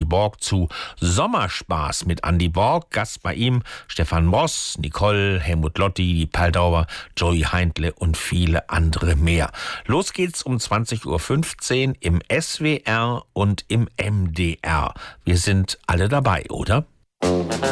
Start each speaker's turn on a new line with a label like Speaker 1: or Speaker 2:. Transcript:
Speaker 1: Borg zu Sommerspaß mit Andi Borg. Gast bei ihm Stefan Bross, Nicole, Helmut Lotti, die Paldauer, Joey Heindle und viele andere mehr. Los geht's um 20.15 Uhr im SWR und im MDR. Wir sind alle dabei, oder?